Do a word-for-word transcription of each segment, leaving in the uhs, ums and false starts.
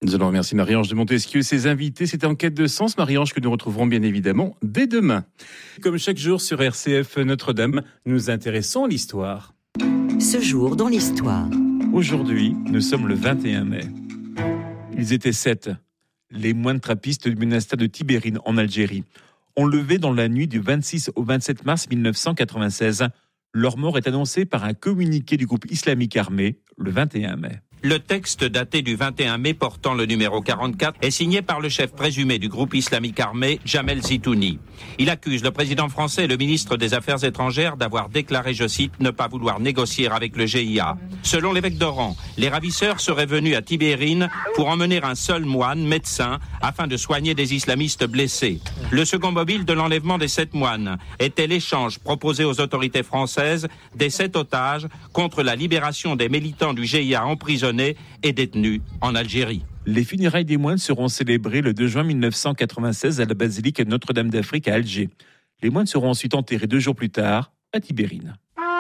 Nous allons remercier Marie-Ange de Montesquieu et ses invités. C'était En quête de sens, Marie-Ange, que nous retrouverons bien évidemment dès demain. Comme chaque jour sur R C F Notre-Dame, nous nous intéressons à l'histoire. Ce jour dans l'histoire. Aujourd'hui, nous sommes le vingt et un mai. Ils étaient sept. Les moines trappistes du monastère de Tibérine en Algérie ont levé dans la nuit du vingt-six au vingt-sept mars mille neuf cent quatre-vingt-seize. Leur mort est annoncée par un communiqué du groupe islamique armé le vingt et un mai. Le texte daté du vingt et un mai portant le numéro quarante-quatre est signé par le chef présumé du groupe islamique armé, Jamel Zitouni. Il accuse le président français et le ministre des Affaires étrangères d'avoir déclaré, je cite, ne pas vouloir négocier avec le G I A. Selon l'évêque d'Oran, les ravisseurs seraient venus à Tibérine pour emmener un seul moine, médecin, afin de soigner des islamistes blessés. Le second mobile de l'enlèvement des sept moines était l'échange proposé aux autorités françaises des sept otages contre la libération des militants du G I A emprisonnés et détenus en Algérie. Les funérailles des moines seront célébrées le deux juin mille neuf cent quatre-vingt-seize à la basilique Notre-Dame d'Afrique à Alger. Les moines seront ensuite enterrés deux jours plus tard à Tibérine.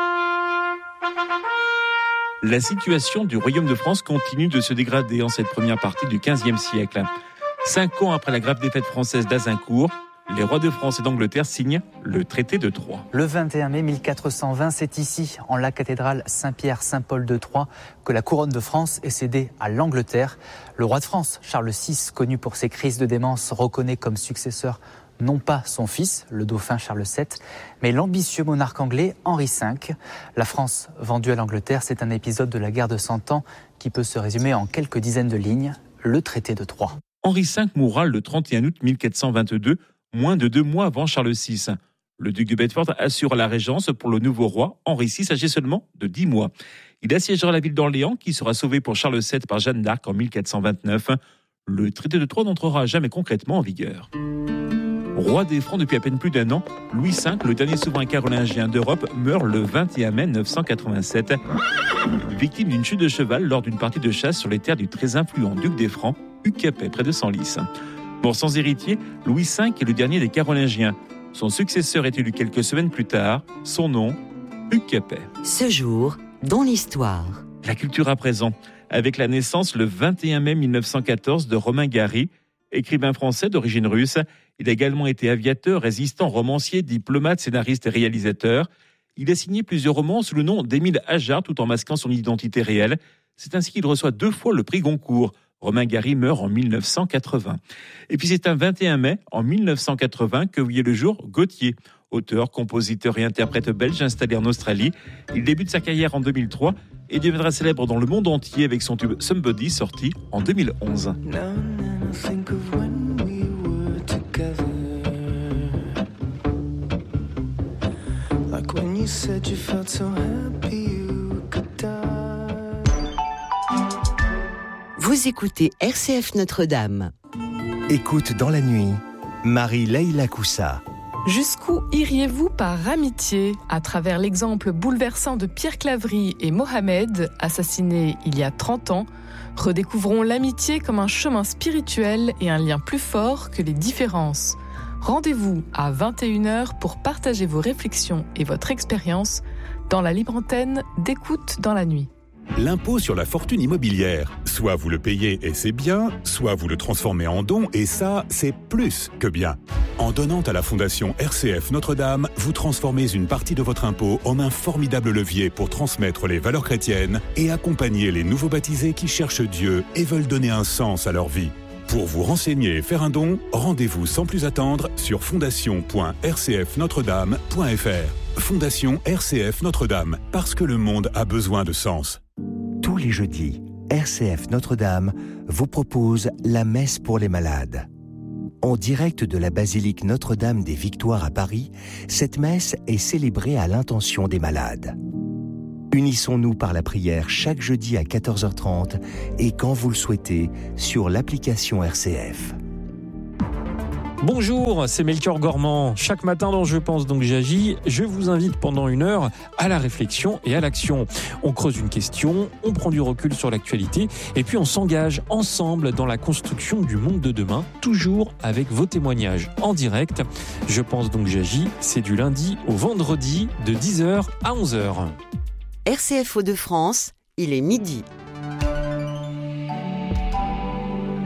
La situation du Royaume de France continue de se dégrader en cette première partie du quinzième siècle. Cinq ans après la grave défaite française d'Azincourt, les rois de France et d'Angleterre signent le traité de Troyes. Le vingt et un mai mille quatre cent vingt, c'est ici, en la cathédrale Saint-Pierre-Saint-Paul de Troyes, que la couronne de France est cédée à l'Angleterre. Le roi de France, Charles six, connu pour ses crises de démence, reconnaît comme successeur non pas son fils, le dauphin Charles sept, mais l'ambitieux monarque anglais Henri cinq. La France vendue à l'Angleterre, c'est un épisode de la guerre de Cent Ans qui peut se résumer en quelques dizaines de lignes, le traité de Troyes. Henri cinq mourra le trente et un août mille quatre cent vingt-deux, moins de deux mois avant Charles six. Le duc de Bedford assure la régence pour le nouveau roi, Henri six, âgé seulement de dix mois. Il assiégera la ville d'Orléans, qui sera sauvée pour Charles sept par Jeanne d'Arc en mille quatre cent vingt-neuf. Le traité de Troyes n'entrera jamais concrètement en vigueur. Roi des Francs depuis à peine plus d'un an, Louis cinq, le dernier souverain carolingien d'Europe, meurt le vingt et un mai mille neuf cent quatre-vingt-sept, victime d'une chute de cheval lors d'une partie de chasse sur les terres du très influent duc des Francs, Hugues Capet, près de Senlis. Mort sans héritier, Louis cinq est le dernier des Carolingiens. Son successeur est élu quelques semaines plus tard. Son nom, Hugues Capet. Ce jour, dans l'histoire. La culture à présent, avec la naissance le vingt et un mai mille neuf cent quatorze de Romain Gary, écrivain français d'origine russe. Il a également été aviateur, résistant, romancier, diplomate, scénariste et réalisateur. Il a signé plusieurs romans sous le nom d'Émile Ajar, tout en masquant son identité réelle. C'est ainsi qu'il reçoit deux fois le prix Goncourt. Romain Gary meurt en mille neuf cent quatre-vingts. Et puis c'est un vingt et un mai, en mille neuf cent quatre-vingts, que voyait le jour Gautier, auteur, compositeur et interprète belge installé en Australie. Il débute sa carrière en deux mille trois et deviendra célèbre dans le monde entier avec son tube Somebody, sorti en deux mille onze. Vous écoutez R C F Notre-Dame. Écoute dans la nuit, Marie-Leila Coussa. Jusqu'où iriez-vous par amitié ? À travers l'exemple bouleversant de Pierre Claverie et Mohamed, assassinés il y a trente ans, redécouvrons l'amitié comme un chemin spirituel et un lien plus fort que les différences. Rendez-vous à vingt et une heures pour partager vos réflexions et votre expérience dans la libre antenne d'Écoute dans la nuit. L'impôt sur la fortune immobilière. Soit vous le payez et c'est bien, soit vous le transformez en don et ça, c'est plus que bien. En donnant à la Fondation R C F Notre-Dame, vous transformez une partie de votre impôt en un formidable levier pour transmettre les valeurs chrétiennes et accompagner les nouveaux baptisés qui cherchent Dieu et veulent donner un sens à leur vie. Pour vous renseigner et faire un don, rendez-vous sans plus attendre sur fondation point r c f notre dame point f r. Fondation R C F Notre-Dame, parce que le monde a besoin de sens. Tous les jeudis, R C F Notre-Dame vous propose la messe pour les malades. En direct de la basilique Notre-Dame des Victoires à Paris, cette messe est célébrée à l'intention des malades. Unissons-nous par la prière chaque jeudi à quatorze heures trente et quand vous le souhaitez sur l'application R C F. Bonjour, c'est Melchior Gormand. Chaque matin dans Je pense donc j'agis, je vous invite pendant une heure à la réflexion et à l'action. On creuse une question, on prend du recul sur l'actualité et puis on s'engage ensemble dans la construction du monde de demain, toujours avec vos témoignages en direct. Je pense donc j'agis, c'est du lundi au vendredi de dix heures à onze heures. R C F Hauts-de-France, il est midi.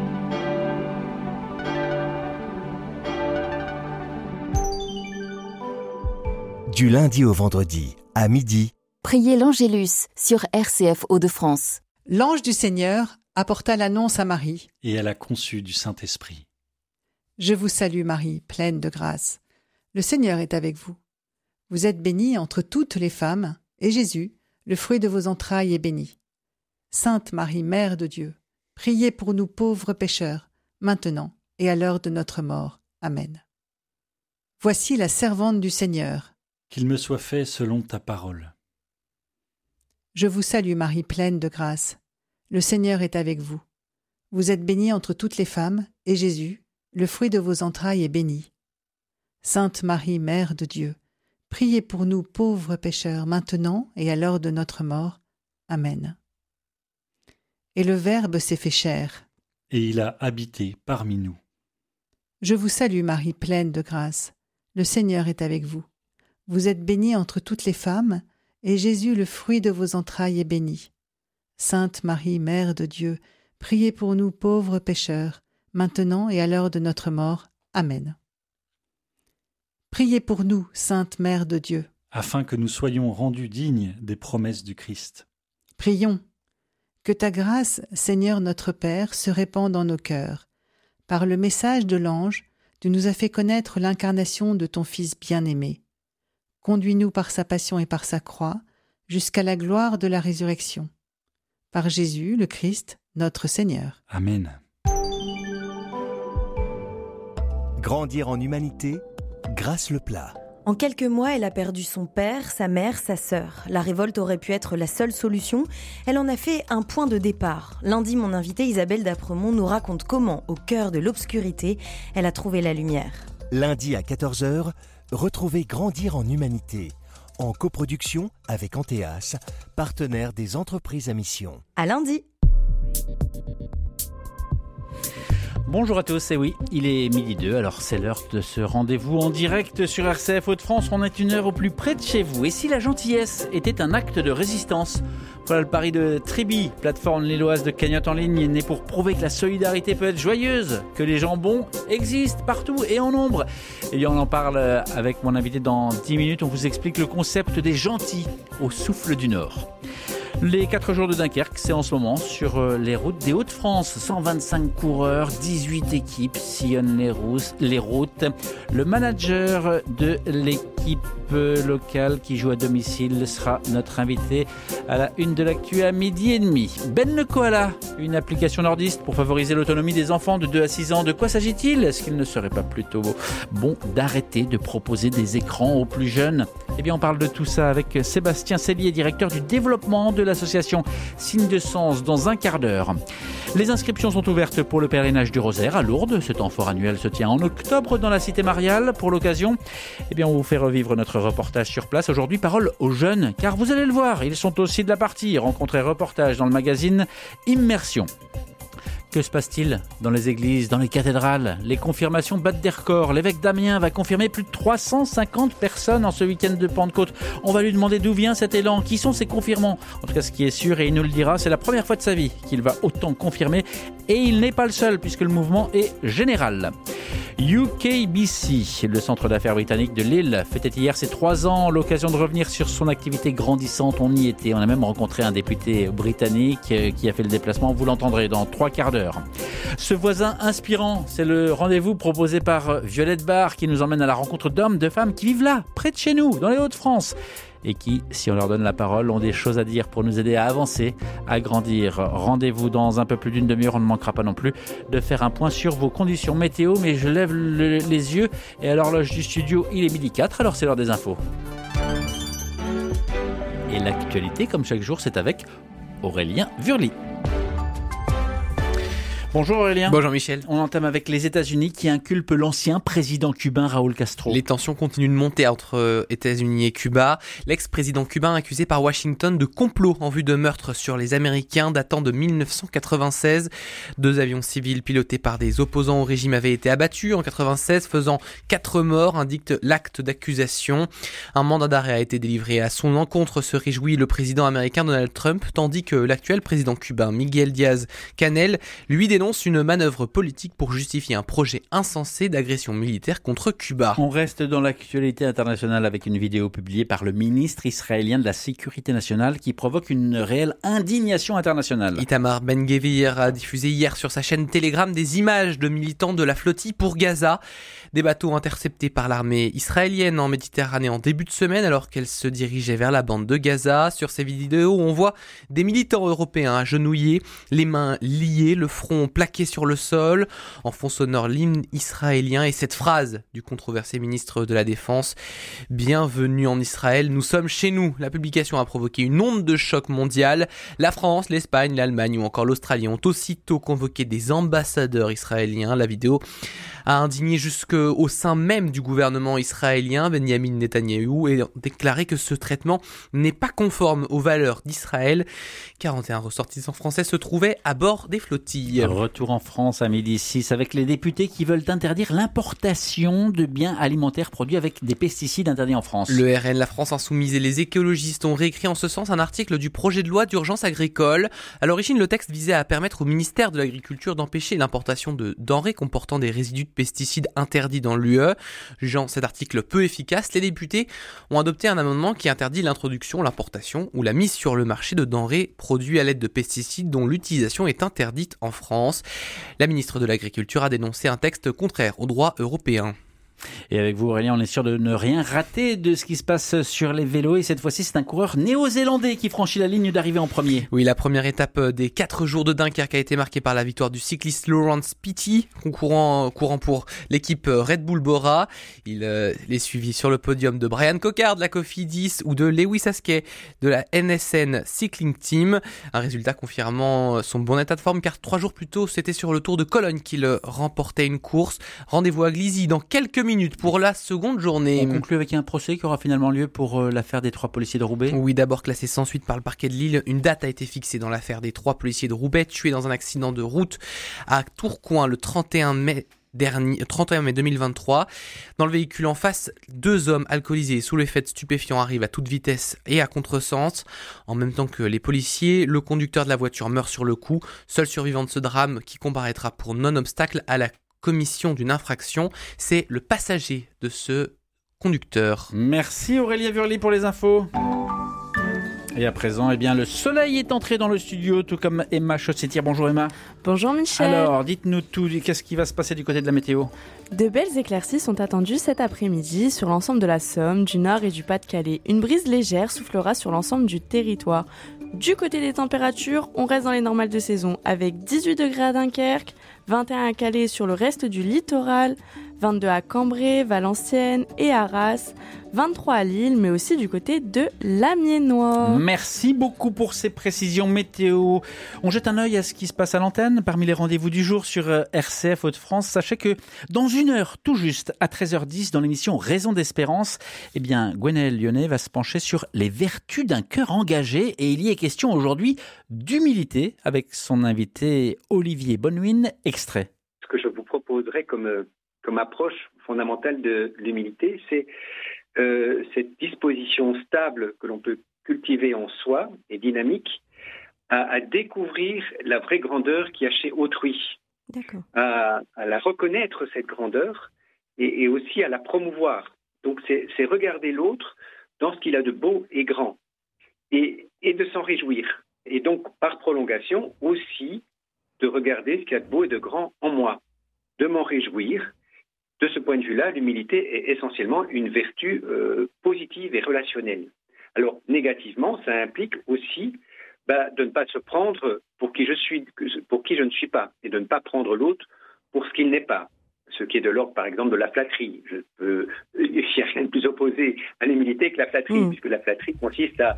Du lundi au vendredi, à midi. Priez l'Angélus sur R C F Hauts-de-France. L'ange du Seigneur apporta l'annonce à Marie. Et elle a conçu du Saint-Esprit. Je vous salue Marie, pleine de grâce. Le Seigneur est avec vous. Vous êtes bénie entre toutes les femmes, et Jésus, le fruit de vos entrailles, est béni. Sainte Marie, Mère de Dieu, priez pour nous pauvres pécheurs, maintenant et à l'heure de notre mort. Amen. Voici la servante du Seigneur. Qu'il me soit fait selon ta parole. Je vous salue Marie, pleine de grâce. Le Seigneur est avec vous. Vous êtes bénie entre toutes les femmes, et Jésus, le fruit de vos entrailles, est béni. Sainte Marie, Mère de Dieu, priez pour nous pauvres pécheurs, maintenant et à l'heure de notre mort. Amen. Et le Verbe s'est fait chair. Et il a habité parmi nous. Je vous salue Marie, pleine de grâce. Le Seigneur est avec vous. Vous êtes bénie entre toutes les femmes, et Jésus, le fruit de vos entrailles, est béni. Sainte Marie, Mère de Dieu, priez pour nous pauvres pécheurs, maintenant et à l'heure de notre mort. Amen. Priez pour nous, Sainte Mère de Dieu, afin que nous soyons rendus dignes des promesses du Christ. Prions. Que ta grâce, Seigneur notre Père, se répande dans nos cœurs. Par le message de l'ange, tu nous as fait connaître l'incarnation de ton Fils bien-aimé. Conduis-nous par sa passion et par sa croix, jusqu'à la gloire de la résurrection. Par Jésus, le Christ, notre Seigneur. Amen. Grandir en humanité, Grâce Leplat. En quelques mois, elle a perdu son père, sa mère, sa sœur. La révolte aurait pu être la seule solution. Elle en a fait un point de départ. Lundi, mon invitée Isabelle d'Apremont nous raconte comment, au cœur de l'obscurité, elle a trouvé la lumière. Lundi à quatorze heures, retrouvez Grandir en humanité, en coproduction avec Anteas, partenaire des entreprises à mission. À lundi. Bonjour à tous, et oui, il est midi deux, alors c'est l'heure de ce rendez-vous en direct sur R C F Hauts-de-France. On est une heure au plus près de chez vous. Et si la gentillesse était un acte de résistance ? Voilà le pari de Tribi, plateforme lilloise de cagnotte en ligne, née pour prouver que la solidarité peut être joyeuse, que les gens bons existent partout et en nombre. Et bien on en parle avec mon invité dans dix minutes. On vous explique le concept des gentils au souffle du Nord. Les quatre jours de Dunkerque, c'est en ce moment sur les routes des Hauts-de-France. cent vingt-cinq coureurs, dix-huit équipes sillonnent les, routes, les routes. Le manager de l'équipe locale qui joue à domicile sera notre invité à la une de l'actu à midi et demi. Ben le Koala, une application nordiste pour favoriser l'autonomie des enfants de deux à six ans. De quoi s'agit-il ? Est-ce qu'il ne serait pas plutôt bon d'arrêter de proposer des écrans aux plus jeunes ? Eh bien, on parle de tout ça avec Sébastien Cellier, directeur du développement de l'association Signe de Sens, dans un quart d'heure. Les inscriptions sont ouvertes pour le pèlerinage du Rosaire à Lourdes. Ce temps fort annuel se tient en octobre dans la cité mariale. Pour l'occasion, eh bien, on vous fait revivre notre reportage sur place. Aujourd'hui, parole aux jeunes, car vous allez le voir, ils sont aussi de la partie. Rencontrez reportage dans le magazine Immersion. Que se passe-t-il dans les églises, dans les cathédrales ? Les confirmations battent des records. L'évêque d'Amiens va confirmer plus de trois cent cinquante personnes en ce week-end de Pentecôte. On va lui demander d'où vient cet élan, qui sont ces confirmants. En tout cas, ce qui est sûr, et il nous le dira, c'est la première fois de sa vie qu'il va autant confirmer. Et il n'est pas le seul, puisque le mouvement est général. U K B C, le centre d'affaires britannique de Lille, fêtait hier ses trois ans, l'occasion de revenir sur son activité grandissante. On y était, on a même rencontré un député britannique qui a fait le déplacement, vous l'entendrez dans trois quarts d'heure. Ce voisin inspirant, c'est le rendez-vous proposé par Violette Barre qui nous emmène à la rencontre d'hommes, de femmes qui vivent là, près de chez nous, dans les Hauts-de-France. Et qui, si on leur donne la parole, ont des choses à dire pour nous aider à avancer, à grandir. Rendez-vous dans un peu plus d'une demi-heure. On ne manquera pas non plus de faire un point sur vos conditions météo. Mais je lève le, les yeux et à l'horloge du studio, il est midi quatre, alors c'est l'heure des infos. Et l'actualité, comme chaque jour, c'est avec Aurélien Vurly. Bonjour Aurélien. Bonjour Michel. On entame avec les États-Unis qui inculpent l'ancien président cubain Raúl Castro. Les tensions continuent de monter entre États-Unis et Cuba. L'ex-président cubain accusé par Washington de complot en vue de meurtre sur les Américains datant de dix-neuf cent quatre-vingt-seize. Deux avions civils pilotés par des opposants au régime avaient été abattus en quatre-vingt-seize, faisant quatre morts, indique l'acte d'accusation. Un mandat d'arrêt a été délivré à son encontre, se réjouit le président américain Donald Trump, tandis que l'actuel président cubain Miguel Díaz-Canel lui dénonce dénonce une manœuvre politique pour justifier un projet insensé d'agression militaire contre Cuba. On reste dans l'actualité internationale avec une vidéo publiée par le ministre israélien de la Sécurité nationale qui provoque une réelle indignation internationale. Itamar Ben-Gvir a diffusé hier sur sa chaîne Telegram des images de militants de la flottille pour Gaza. Des bateaux interceptés par l'armée israélienne en Méditerranée en début de semaine alors qu'elle se dirigeait vers la bande de Gaza. Sur ces vidéos, on voit des militants européens agenouillés, les mains liées, le front plaqué sur le sol. En fond sonore, l'hymne israélien et cette phrase du controversé ministre de la Défense. Bienvenue en Israël, nous sommes chez nous. La publication a provoqué une onde de choc mondiale. La France, l'Espagne, l'Allemagne ou encore l'Australie ont aussitôt convoqué des ambassadeurs israéliens. La vidéo a indigné jusqu'au sein même du gouvernement israélien. Benjamin Netanyahou a déclaré que ce traitement n'est pas conforme aux valeurs d'Israël. quarante et un ressortissants français se trouvaient à bord des flottilles. Retour en France à midi six avec les députés qui veulent interdire l'importation de biens alimentaires produits avec des pesticides interdits en France. Le R N, la France Insoumise et les écologistes ont réécrit en ce sens un article du projet de loi d'urgence agricole. À l'origine, le texte visait à permettre au ministère de l'Agriculture d'empêcher l'importation de denrées comportant des résidus de pesticides interdits dans l'U E. Jugeant cet article peu efficace, les députés ont adopté un amendement qui interdit l'introduction, l'importation ou la mise sur le marché de denrées produites à l'aide de pesticides dont l'utilisation est interdite en France. La ministre de l'Agriculture a dénoncé un texte contraire au droit européen. Et avec vous Aurélien, on est sûr de ne rien rater de ce qui se passe sur les vélos et cette fois-ci c'est un coureur néo-zélandais qui franchit la ligne d'arrivée en premier. Oui, la première étape des quatre jours de Dunkerque a été marquée par la victoire du cycliste Laurence Pitty, concourant courant pour l'équipe Red Bull Bora. Il euh, est suivi sur le podium de Brian Coquard de la Cofidis ou de Lewis Askey de la N S N Cycling Team. Un résultat confirmant son bon état de forme car trois jours plus tôt c'était sur le Tour de Cologne qu'il remportait une course. Rendez-vous à Glizy dans quelques minutes pour la seconde journée. On conclut avec un procès qui aura finalement lieu pour euh, l'affaire des trois policiers de Roubaix. Oui, d'abord classé sans suite par le parquet de Lille, une date a été fixée dans l'affaire des trois policiers de Roubaix tués dans un accident de route à Tourcoing le trente et un mai dernier, trente et un mai deux mille vingt-trois. Dans le véhicule en face, deux hommes alcoolisés et sous l'effet de stupéfiants arrivent à toute vitesse et à contresens. En même temps que les policiers, le conducteur de la voiture meurt sur le coup. Seul survivant de ce drame qui comparaîtra pour non-obstacle à la commission d'une infraction, c'est le passager de ce conducteur. Merci Aurélien Vurly pour les infos. Et à présent, eh bien, le soleil est entré dans le studio, tout comme Emma Chaussetière. Bonjour Emma. Bonjour Michel. Alors, dites-nous tout, qu'est-ce qui va se passer du côté de la météo ? De belles éclaircies sont attendues cet après-midi sur l'ensemble de la Somme, du Nord et du Pas-de-Calais. Une brise légère soufflera sur l'ensemble du territoire. Du côté des températures, on reste dans les normales de saison avec dix-huit degrés à Dunkerque, vingt et un à Calais sur le reste du littoral, vingt-deux à Cambrai, Valenciennes et Arras, vingt-trois à Lille, mais aussi du côté de l'Amiénois. Merci beaucoup pour ces précisions météo. On jette un œil à ce qui se passe à l'antenne. Parmi les rendez-vous du jour sur R C F Hauts-de-France, sachez que dans une heure, tout juste, à treize heures dix, dans l'émission Raison d'espérance, eh bien, Gwenaëlle Lyonnais va se pencher sur les vertus d'un cœur engagé et il y est question aujourd'hui d'humilité avec son invité Olivier Bonnehuine. Extrait. Ce que je vous proposerais comme, comme approche fondamentale de l'humilité, c'est euh, cette disposition stable que l'on peut cultiver en soi et dynamique à, à découvrir la vraie grandeur qu'il y a chez autrui. D'accord. À, à la reconnaître, cette grandeur, et, et aussi à la promouvoir. Donc c'est, c'est regarder l'autre dans ce qu'il a de beau et grand, et, et de s'en réjouir. Et donc, par prolongation, aussi de regarder ce qu'il y a de beau et de grand en moi, de m'en réjouir. De ce point de vue-là, l'humilité est essentiellement une vertu euh, positive et relationnelle. Alors, négativement, ça implique aussi bah, de ne pas se prendre pour qui je suis, pour qui je ne suis pas, et de ne pas prendre l'autre pour ce qu'il n'est pas. Ce qui est de l'ordre, par exemple, de la flatterie. Je peux, il n'y a rien de plus opposé à l'humilité que la flatterie, mmh. puisque la flatterie consiste à,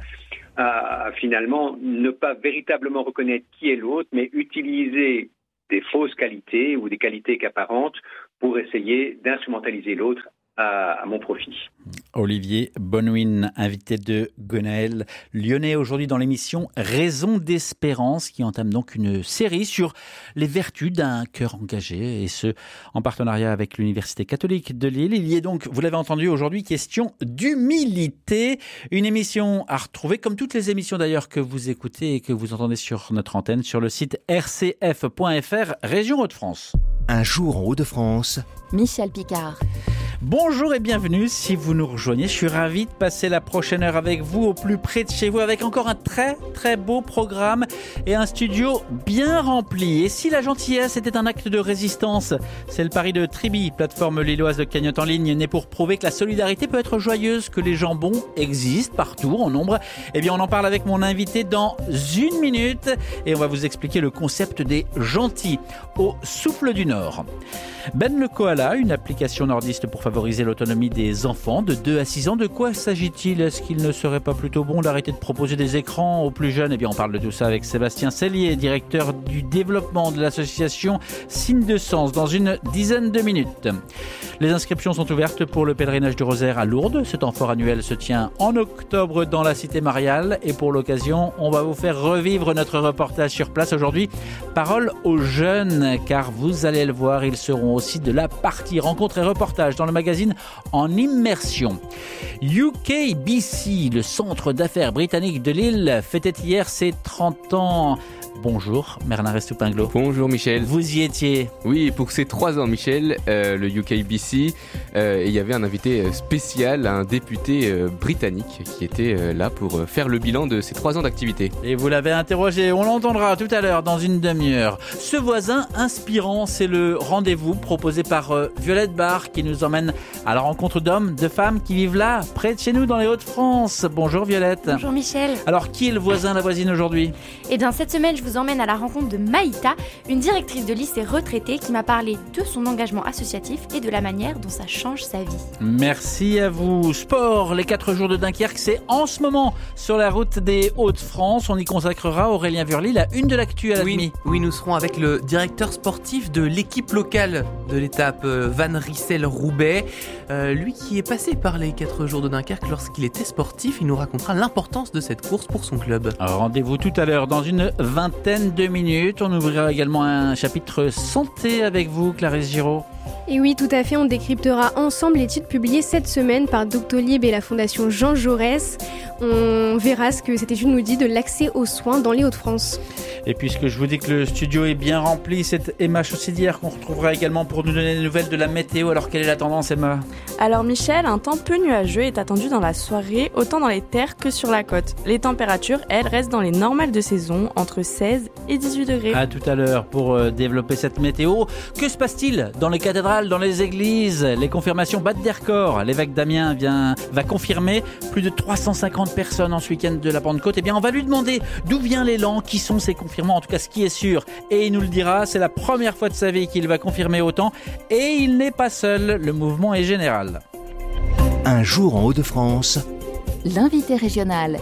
à finalement ne pas véritablement reconnaître qui est l'autre, mais utiliser des fausses qualités ou des qualités qu'apparentes pour essayer d'instrumentaliser l'autre à, à mon profit. Olivier Bonwin, invité de Gwenaël Lyonnais, aujourd'hui dans l'émission Raison d'espérance, qui entame donc une série sur les vertus d'un cœur engagé, et ce, en partenariat avec l'Université catholique de Lille. Il y est donc, vous l'avez entendu aujourd'hui, question d'humilité. Une émission à retrouver, comme toutes les émissions d'ailleurs que vous écoutez et que vous entendez sur notre antenne, sur le site r c f point f r, région Hauts-de-France. Un jour en Hauts-de-France. Michel Picard. Bonjour et bienvenue si vous nous rejoignez. Je suis ravi de passer la prochaine heure avec vous au plus près de chez vous avec encore un très très beau programme et un studio bien rempli. Et si la gentillesse était un acte de résistance, c'est le pari de Tribi, plateforme lilloise de cagnotte en ligne, née pour prouver que la solidarité peut être joyeuse, que les jambons existent partout en nombre. Eh bien on en parle avec mon invité dans une minute et on va vous expliquer le concept des gentils au Souffle du Nord. Ben le Koala, une application nordiste pour favoriser l'autonomie des enfants de deux à six ans. De quoi s'agit-il ? Est-ce qu'il ne serait pas plutôt bon d'arrêter de proposer des écrans aux plus jeunes ? Eh bien, on parle de tout ça avec Sébastien Sellier, directeur du développement de l'association Signe de Sens, dans une dizaine de minutes. Les inscriptions sont ouvertes pour le pèlerinage du Rosaire à Lourdes. Ce temps fort annuel se tient en octobre dans la cité mariale. Et pour l'occasion, on va vous faire revivre notre reportage sur place aujourd'hui. Parole aux jeunes, car vous allez le voir, ils seront aussi de la partie. Rencontre et reportage dans le magazine En Immersion. U K B C, le centre d'affaires britannique de Lille, fêtait hier ses trente ans. Bonjour, Merlin Restoupinglo. Bonjour, Michel. Vous y étiez ? Oui, pour ces trois ans, Michel, euh, le U K B C, euh, il y avait un invité spécial, un député euh, britannique qui était euh, là pour faire le bilan de ces trois ans d'activité. Et vous l'avez interrogé, on l'entendra tout à l'heure dans une demi-heure. Ce voisin inspirant, c'est le rendez-vous proposé par euh, Violette Barre qui nous emmène à la rencontre d'hommes, de femmes qui vivent là, près de chez nous, dans les Hauts-de-France. Bonjour Violette. Bonjour Michel. Alors, qui est le voisin, la voisine aujourd'hui ? Eh bien, cette semaine, je vous emmène à la rencontre de Maïta, une directrice de lycée retraitée qui m'a parlé de son engagement associatif et de la manière dont ça change sa vie. Merci à vous. Sport, les quatre jours de Dunkerque, c'est en ce moment sur la route des Hauts-de-France. On y consacrera Aurélien Vurly, la une de l'actu à la oui, demi. Oui, nous serons avec le directeur sportif de l'équipe locale de l'étape Van Rissel-Roubaix. Euh, lui qui est passé par les quatre jours de Dunkerque lorsqu'il était sportif, il nous racontera l'importance de cette course pour son club. Alors, rendez-vous tout à l'heure dans une vingtaine de minutes. On ouvrira également un chapitre santé avec vous, Clarisse Giraud. Et oui, tout à fait, on décryptera ensemble l'étude publiée cette semaine par Doctolib et la Fondation Jean Jaurès. On verra ce que cette étude nous dit de l'accès aux soins dans les Hauts-de-France. Et puisque je vous dis que le studio est bien rempli, c'est Emma Chaussidière qu'on retrouvera également pour nous donner des nouvelles de la météo. Alors, quelle est la tendance, Emma ? Alors Michel, un temps peu nuageux est attendu dans la soirée, autant dans les terres que sur la côte. Les températures, elles, restent dans les normales de saison, entre seize et dix-huit degrés. À tout à l'heure pour euh, développer cette météo. Que se passe-t-il dans les cathédrales, dans les églises ? Les confirmations battent des records. L'évêque Damien vient, va confirmer plus de trois cent cinquante personnes en ce week-end de la Pentecôte. Eh bien, on va lui demander d'où vient l'élan, qui sont ces confirmants, en tout cas ce qui est sûr. Et il nous le dira, c'est la première fois de sa vie qu'il va confirmer autant. Et il n'est pas seul, le mouvement est général. Un jour en Hauts-de-France. L'invité régional.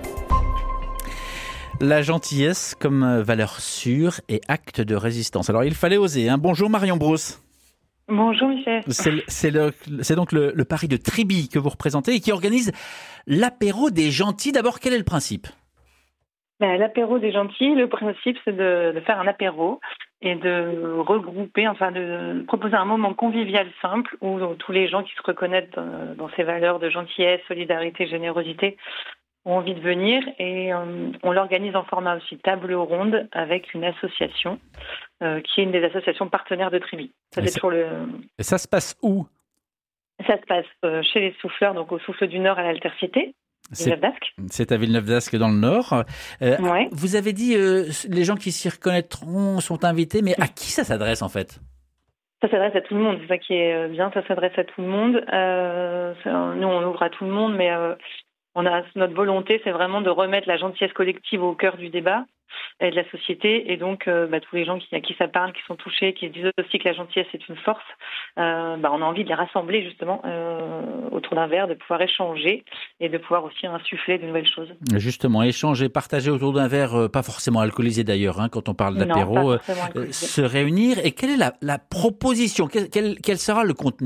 La gentillesse comme valeur sûre et acte de résistance. Alors il fallait oser. Hein. Bonjour Marion Brousse. Bonjour Michel. C'est, c'est, le, c'est donc le, le pari de Tribi que vous représentez et qui organise l'apéro des gentils. D'abord, quel est le principe ? Ben, l'apéro des gentils, le principe c'est de, de faire un apéro et de regrouper, enfin de proposer un moment convivial simple où tous les gens qui se reconnaissent dans, dans ces valeurs de gentillesse, solidarité, générosité ont envie de venir et euh, on l'organise en format aussi table ronde avec une association euh, qui est une des associations partenaires de Tribi. Ça, c'est pour le... Et ça se passe où ? Ça se passe euh, chez les souffleurs, donc au Souffle du Nord à l'Altercité. C'est, c'est à Villeneuve-d'Ascq dans le Nord. Euh, ouais. Vous avez dit euh, les gens qui s'y reconnaîtront sont invités, mais à qui ça s'adresse en fait ? Ça s'adresse à tout le monde, c'est ça qui est bien, ça s'adresse à tout le monde. Euh, nous, on ouvre à tout le monde, mais euh, on a notre volonté, c'est vraiment de remettre la gentillesse collective au cœur du débat et de la société. Et donc, euh, bah, tous les gens qui, à qui ça parle, qui sont touchés, qui se disent aussi que la gentillesse est une force, euh, bah, on a envie de les rassembler justement euh, autour d'un verre, de pouvoir échanger et de pouvoir aussi insuffler de nouvelles choses. Justement, échanger, partager autour d'un verre, euh, pas forcément alcoolisé d'ailleurs, hein, quand on parle d'apéro, non, euh, se réunir. Et quelle est la, la proposition ? quel, quel, quel sera le contenu ?